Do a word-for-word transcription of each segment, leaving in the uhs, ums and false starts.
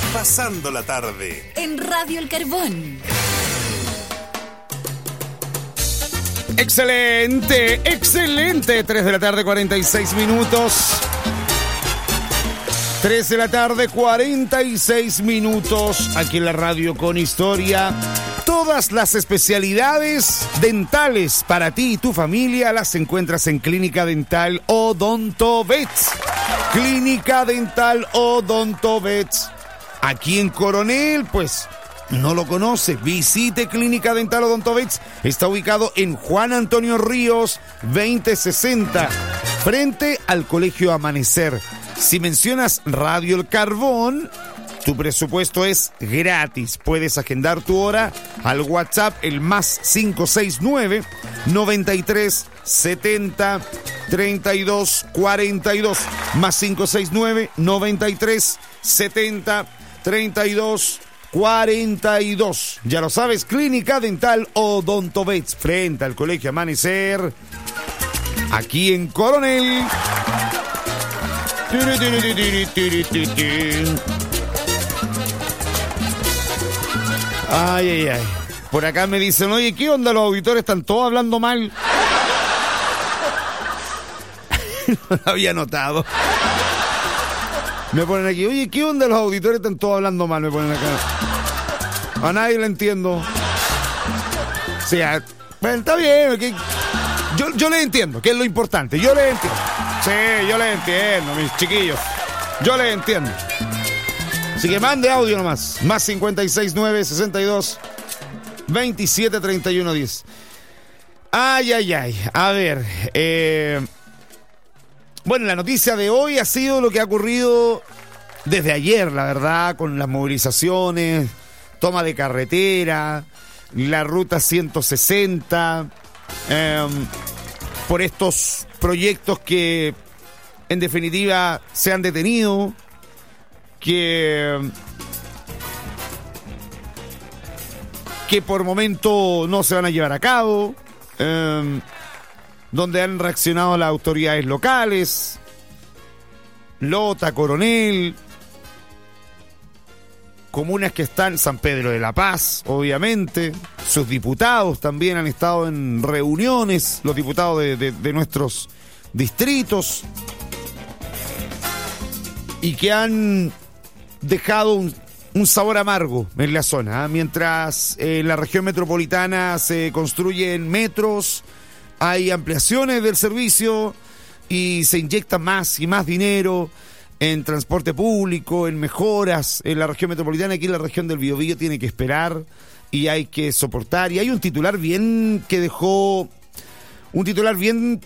Pasando la tarde en Radio El Carbón. Excelente, excelente. tres de la tarde, cuarenta y seis minutos. tres de la tarde, cuarenta y seis minutos. Aquí en la radio con historia. Todas las especialidades dentales para ti y tu familia las encuentras en Clínica Dental Odontovets. Clínica Dental Odontovets. Aquí en Coronel, pues, no lo conoce. Visite Clínica Dental Odontovets. Está ubicado en Juan Antonio Ríos, veinte sesenta, frente al Colegio Amanecer. Si mencionas Radio El Carbón, tu presupuesto es gratis. Puedes agendar tu hora al WhatsApp, el más cinco seis nueve, noventa y tres, setenta, treinta y dos, cuarenta y dos. Más cinco seis nueve, noventa y tres, setenta, treinta y dos, cuarenta y dos. Ya lo sabes, Clínica Dental Odontovets, frente al Colegio Amanecer, aquí en Coronel. Ay, ay, ay. Por acá me dicen, oye, ¿qué onda? Los auditores están todos hablando mal. No lo había notado. Me ponen aquí, oye, ¿qué onda? Los auditores están todos hablando mal, me ponen acá. A nadie le entiendo. O sea, bueno, está bien. Okay. Yo, yo les entiendo, que es lo importante. Yo les entiendo. Sí, yo les entiendo, mis chiquillos. Yo les entiendo. Así que mande audio nomás. Más cincuenta y seis nueve, sesenta y dos, veintisiete, treinta y uno, diez. Ay, ay, ay. A ver. Eh, bueno, la noticia de hoy ha sido lo que ha ocurrido desde ayer, la verdad, con las movilizaciones, toma de carretera, la ruta ciento sesenta, eh, por estos proyectos que, en definitiva, se han detenido, que, que por momento no se van a llevar a cabo, eh, donde han reaccionado las autoridades locales, Lota, Coronel, comunas que están, San Pedro de la Paz, obviamente, sus diputados también han estado en reuniones, los diputados de, de, de nuestros distritos, y que han dejado un, un sabor amargo en la zona, ¿eh? Mientras en la región metropolitana se construyen metros, hay ampliaciones del servicio y se inyecta más y más dinero en transporte público, en mejoras en la región metropolitana. Aquí en la región del Biobío tiene que esperar y hay que soportar. Y hay un titular bien que dejó, un titular bien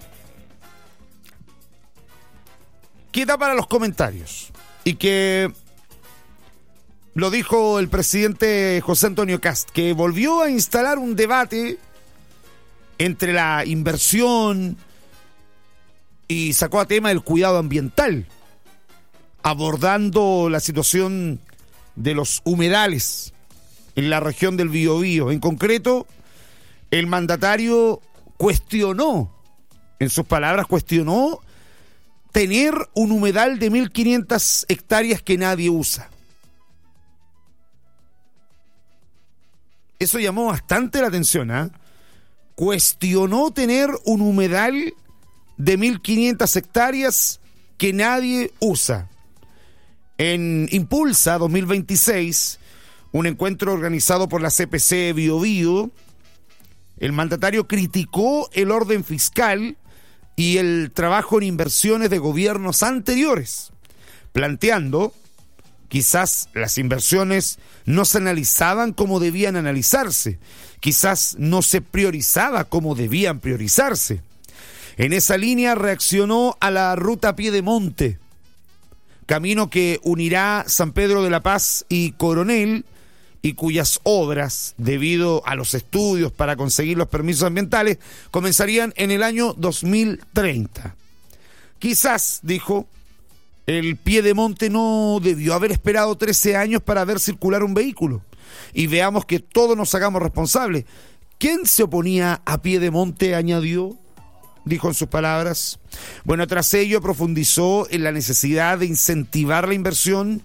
que da para los comentarios y que lo dijo el presidente José Antonio Kast, que volvió a instalar un debate entre la inversión y sacó a tema el cuidado ambiental, abordando la situación de los humedales en la región del Biobío. En concreto, el mandatario cuestionó, en sus palabras, cuestionó tener un humedal de mil quinientas hectáreas que nadie usa. Eso llamó bastante la atención, ¿eh? Cuestionó tener un humedal de mil quinientas hectáreas que nadie usa. En Impulsa dos mil veintiséis, un encuentro organizado por la C P C Biobío, el mandatario criticó el orden fiscal y el trabajo en inversiones de gobiernos anteriores, planteando quizás las inversiones no se analizaban como debían analizarse, quizás no se priorizaba como debían priorizarse. En esa línea reaccionó a la ruta Piedemonte, camino que unirá San Pedro de la Paz y Coronel, y cuyas obras, debido a los estudios para conseguir los permisos ambientales, comenzarían en el año dos mil treinta. Quizás, dijo, el Piedemonte no debió haber esperado trece años para ver circular un vehículo. Y veamos que todos nos hagamos responsables. ¿Quién se oponía a Piedemonte?, añadió, dijo en sus palabras. Bueno, tras ello profundizó en la necesidad de incentivar la inversión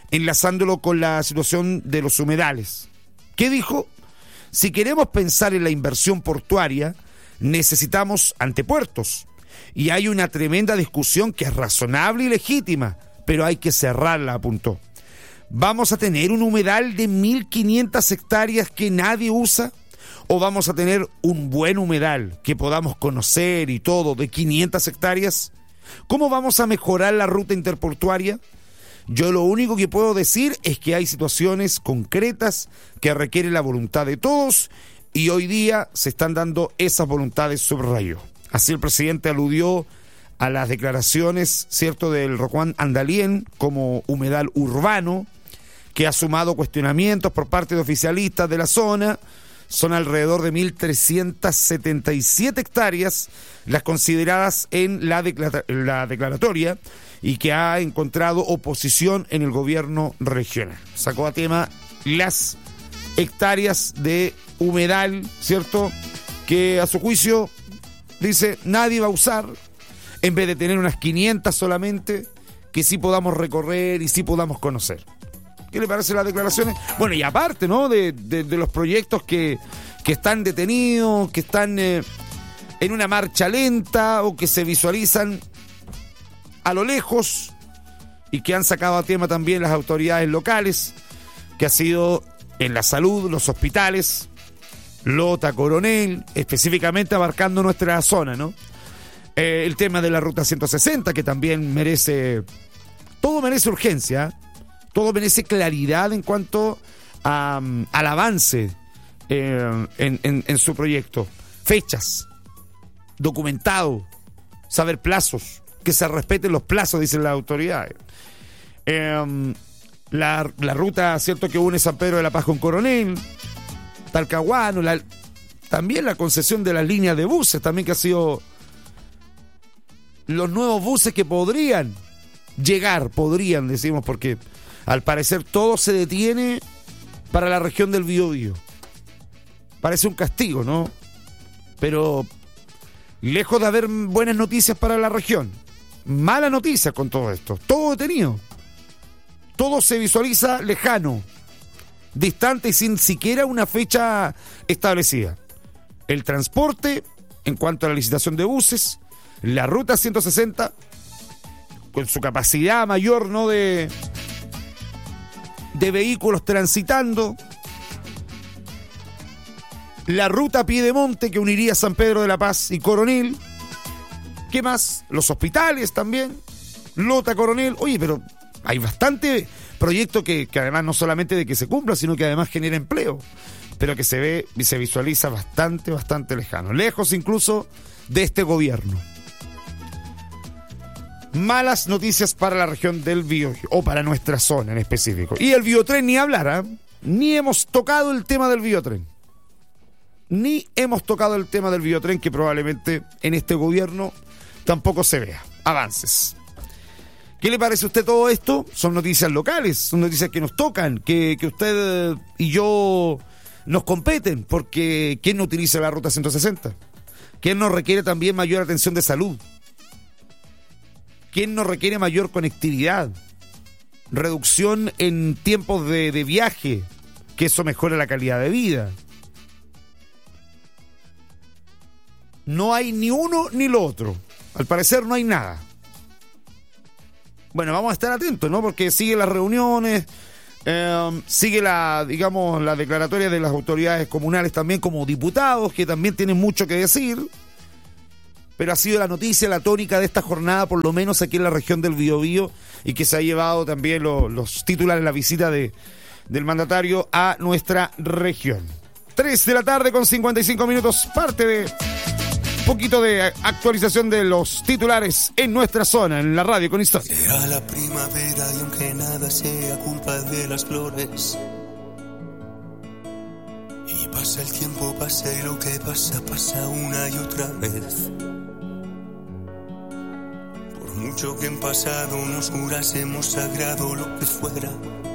enlazándolo con la situación de los humedales. ¿Qué dijo? Si queremos pensar en la inversión portuaria, necesitamos antepuertos. Y hay una tremenda discusión que es razonable y legítima, pero hay que cerrarla, apuntó. ¿Vamos a tener un humedal de mil quinientas hectáreas que nadie usa? ¿O vamos a tener un buen humedal que podamos conocer y todo de quinientas hectáreas? ¿Cómo vamos a mejorar la ruta interportuaria? Yo lo único que puedo decir es que hay situaciones concretas que requieren la voluntad de todos y hoy día se están dando esas voluntades, subrayó. Así el presidente aludió a las declaraciones, cierto, del Rocuán Andalien como humedal urbano, que ha sumado cuestionamientos por parte de oficialistas de la zona. Son alrededor de mil trescientas setenta y siete hectáreas las consideradas en la, declara- la declaratoria y que ha encontrado oposición en el gobierno regional. Sacó a tema las hectáreas de humedal, ¿cierto?, que a su juicio dice nadie va a usar, en vez de tener unas quinientas solamente, que sí podamos recorrer y sí podamos conocer. ¿Qué le parece las declaraciones? Bueno, y aparte, ¿no?, de, de, de los proyectos que, que están detenidos, que están eh, en una marcha lenta o que se visualizan a lo lejos y que han sacado a tema también las autoridades locales, que ha sido en la salud, los hospitales, Lota, Coronel, específicamente abarcando nuestra zona, ¿no? Eh, el tema de la ruta ciento sesenta, que también merece, todo merece urgencia, todo merece claridad en cuanto a, al avance eh, en, en, en su proyecto. Fechas, documentado, saber plazos, que se respeten los plazos, dicen las autoridades. Eh, la, la ruta, cierto, que une San Pedro de la Paz con Coronel, Talcahuano, la, también la concesión de las líneas de buses, también que ha sido los nuevos buses que podrían llegar, podrían, decimos, porque al parecer todo se detiene para la región del Biobío. Parece un castigo, ¿no? Pero lejos de haber buenas noticias para la región, malas noticias con todo esto. Todo detenido. Todo se visualiza lejano, distante y sin siquiera una fecha establecida. El transporte, en cuanto a la licitación de buses, la ruta ciento sesenta, con su capacidad mayor, ¿no?, de, de vehículos transitando, la ruta Piedemonte que uniría San Pedro de la Paz y Coronel. ¿Qué más? Los hospitales también, Lota, Coronel. Oye, pero hay bastante proyecto que, que además no solamente de que se cumpla, sino que además genera empleo, pero que se ve y se visualiza bastante, bastante lejano, lejos incluso de este gobierno. Malas noticias para la región del Biobío, o para nuestra zona en específico. Y el Biotren ni hablar, ¿eh? Ni hemos tocado el tema del Biotren. Ni hemos tocado el tema del Biotren, que probablemente en este gobierno tampoco se vea avances. ¿Qué le parece a usted todo esto? Son noticias locales, son noticias que nos tocan, que, que usted y yo nos competen, porque ¿quién no utiliza la ruta ciento sesenta? ¿Quién no requiere también mayor atención de salud? ¿Quién no requiere mayor conectividad? Reducción en tiempos de, de viaje, que eso mejora la calidad de vida. No hay ni uno ni lo otro. Al parecer no hay nada. Bueno, vamos a estar atentos, ¿no? Porque siguen las reuniones, eh, sigue la, digamos, la declaratoria de las autoridades comunales también como diputados, que también tienen mucho que decir. Pero ha sido la noticia, la tónica de esta jornada, por lo menos aquí en la región del Biobío, y que se ha llevado también lo, los titulares, la visita de, del mandatario a nuestra región. tres de la tarde con cincuenta y cinco minutos, parte de un poquito de actualización de los titulares en nuestra zona, en la radio con historia. Llega la primavera y aunque nada sea culpa de las flores, y pasa el tiempo, pasa y lo que pasa, pasa una y otra vez. Por mucho que en pasado nos jurásemos sagrado lo que fuera,